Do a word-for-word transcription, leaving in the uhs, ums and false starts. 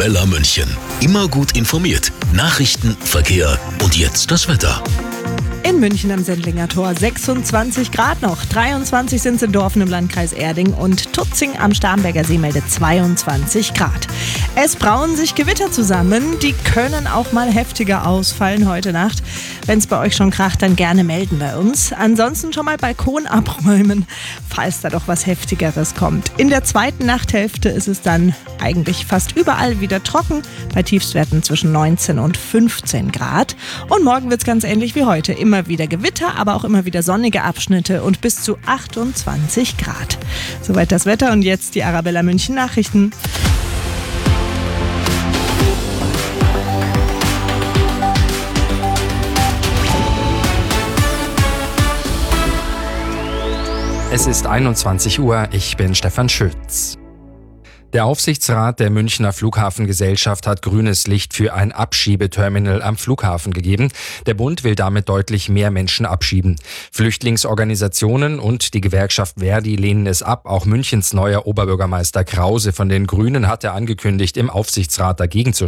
Arabella München. Immer gut informiert. Nachrichten, Verkehr und jetzt das Wetter. In München am Sendlinger Tor sechsundzwanzig Grad noch, dreiundzwanzig sind es in Dorfen im Landkreis Erding und Tutzing am Starnberger See meldet zweiundzwanzig Grad. Es brauen sich Gewitter zusammen, die können auch mal heftiger ausfallen heute Nacht. Wenn es bei euch schon kracht, dann gerne melden bei uns. Ansonsten schon mal Balkon abräumen, falls da doch was Heftigeres kommt. In der zweiten Nachthälfte ist es dann eigentlich fast überall wieder trocken, bei Tiefstwerten zwischen neunzehn und fünfzehn Grad. Und morgen wird es ganz ähnlich wie heute. Immer wieder Gewitter, aber auch immer wieder sonnige Abschnitte und bis zu achtundzwanzig Grad. Soweit das Wetter und jetzt die Arabella München Nachrichten. Es ist einundzwanzig Uhr, ich bin Stefan Schütz. Der Aufsichtsrat der Münchner Flughafengesellschaft hat grünes Licht für ein Abschiebeterminal am Flughafen gegeben. Der Bund will damit deutlich mehr Menschen abschieben. Flüchtlingsorganisationen und die Gewerkschaft Verdi lehnen es ab. Auch Münchens neuer Oberbürgermeister Krause von den Grünen hatte angekündigt, im Aufsichtsrat dagegen zu